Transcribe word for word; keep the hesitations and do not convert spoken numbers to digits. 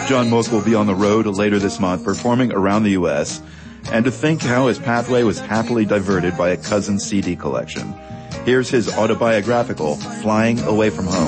John Mook will be on the road later this month performing around the U S, and to think how his pathway was happily diverted by a cousin's C D collection. Here's his autobiographical Flying Away from Home.